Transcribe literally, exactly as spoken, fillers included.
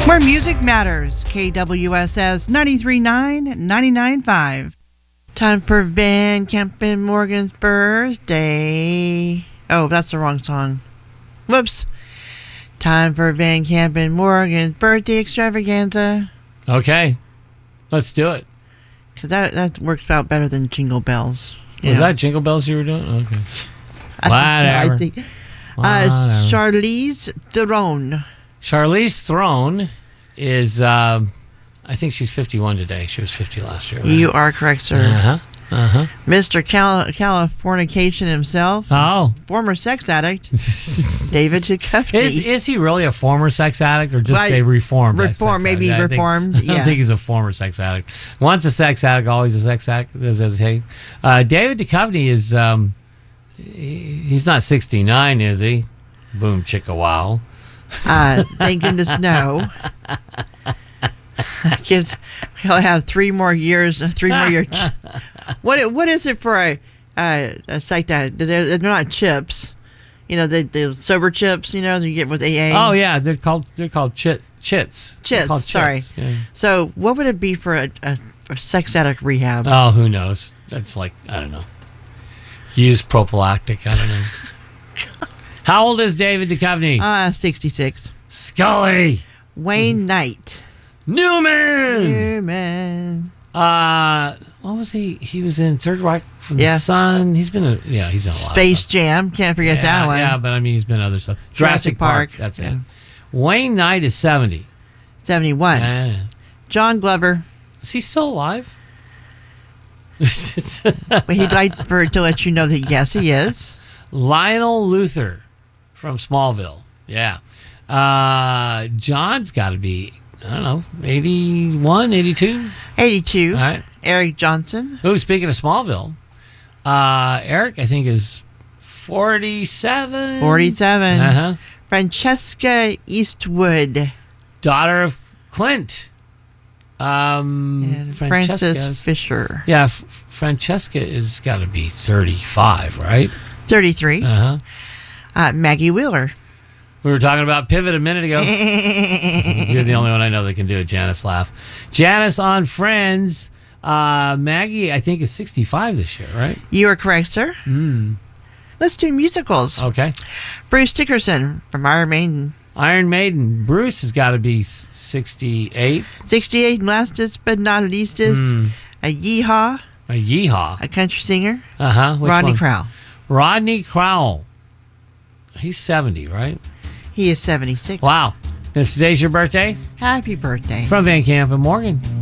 Where music matters. K W S S ninety-three point nine, ninety-nine point five. Time for Van Kempen Morgan's birthday. Oh, that's the wrong song. Whoops. Time for Van Kempen Morgan's birthday extravaganza. Okay. Let's do it. Because that, that works out better than Jingle Bells. Was know. that Jingle Bells you were doing? Okay. I, Whatever. I think, uh, Charlize Theron. Charlize Theron is, um, I think she's fifty-one today. She was fifty last year. Right? You are correct, sir. Uh-huh. Uh-huh. Mister Cal- Californication himself. Oh. Former sex addict. David Duchovny. Is is he really a former sex addict or just Well, a reformed sex reform, addict? maybe I think- reformed, I don't yeah. think he's a former sex addict. Once a sex addict, always a sex addict. As, as, hey. uh, David Duchovny is, um, he- he's not sixty-nine, is he? Boom, chicka wow. Uh, thank goodness no. Kids, he'll have three more years. Three more years. What what is it for a a, a psych that they're, they're not chips? You know the the sober chips. You know that you get with A A. Oh yeah, they're called they're called chit chits. They're Chits. called Sorry. chits, yeah. So what would it be for a, a, a sex addict rehab? Oh, who knows? That's like I don't know. Use prophylactic. I don't know. How old is David Duchovny? Uh sixty-six. Scully. Wayne Knight. Newman. Newman. Uh, what was he? He was in Third Rock from Yeah. the Sun. He's been a yeah. He's in a lot. Space of stuff. Jam. Can't forget yeah, that one. Yeah, but I mean, he's been other stuff. Jurassic, Jurassic Park. Park. That's Yeah. it. Wayne Knight is seventy. seventy-one. Yeah. John Glover. Is he still alive? But he'd like for to let you know that yes, he is. Lionel Luther from Smallville. Yeah. Uh, John's got to be, I don't know, eighty-one, eighty-two? eighty-two. All right. Eric Johnson. Who, speaking of Smallville, uh, Eric, I think, is forty-seven. forty-seven. Uh-huh. Francesca Eastwood. Daughter of Clint. Um, And Francesca's- Francis Fisher. Yeah, F- Francesca is got to be thirty-five, right? thirty-three. Uh-huh. Uh, Maggie Wheeler. We were talking about Pivot a minute ago. You're the only one I know that can do it. Janice, laugh. Janice on Friends. Uh, Maggie, I think, is sixty-five this year, right? You are correct, sir. Mm. Let's do musicals. Okay. Bruce Dickerson from Iron Maiden. Iron Maiden. Bruce has got to be s- sixty-eight. sixty-eight, and lastest but not leastest, Mm. a yeehaw, A yeehaw. a country singer, Uh-huh. Which Rodney one? Crowell. Rodney Crowell. He's seventy, right? He is seventy-six. Wow. If today's your birthday, Happy birthday. from Van Camp and Morgan.